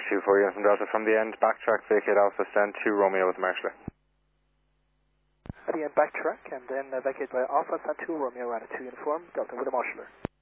Shoe 4 Uniform Delta from the end, backtrack, vacate Alpha, stand 2 Romeo with Marshaller. At the end, backtrack, and then vacate by Alpha, stand 2 Romeo, and 2 Uniform Delta with a Marshaller.